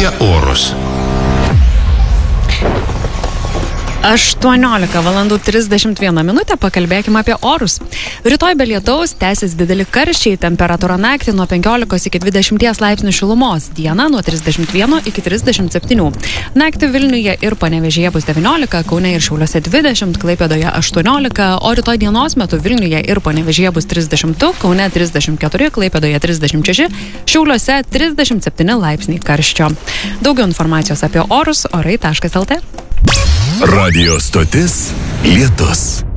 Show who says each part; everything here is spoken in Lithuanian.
Speaker 1: apie orus.
Speaker 2: 18:31 pakalbėkime apie orus. Rytoj be lietaus tęsis dideli karščiai, temperatūra naktį nuo 15 iki 20 laipsnių šilumos, dieną nuo 31 iki 37. Naktį Vilniuje ir Panevėžyje bus 19, Kaune ir Šiauliuose 20, Klaipėdoje 18, o rytoj dienos metu Vilniuje ir Panevėžyje bus 30, Kaune 34, Klaipėdoje 36, Šiauliuose 37 laipsniai karščio. Daugiau informacijos apie orus orai.lt.
Speaker 1: Radio stotis Lietus.